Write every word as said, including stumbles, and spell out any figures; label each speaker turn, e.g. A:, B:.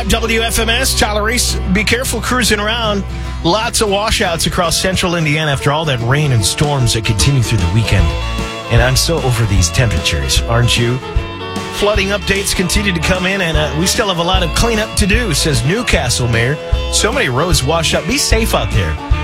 A: W F M S, Tyler Reese. Be careful cruising around. Lots of washouts across central Indiana after all that rain and storms that continue through the weekend. And I'm so over these temperatures, aren't you? Flooding updates continue to come in, and uh, we still have a lot of cleanup to do, says Newcastle Mayor. So many roads washed up. Be safe out there.